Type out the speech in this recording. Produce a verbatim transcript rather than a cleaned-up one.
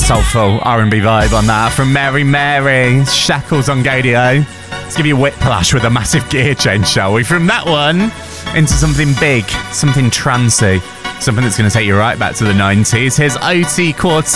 soulful R and B vibe on that from Mary Mary. Shackles on Gadio. Let's give you Whiplash with a massive gear change, shall we? From that one into something big, something trancey, something that's going to take you right back to the nineties. Here's O T Quartet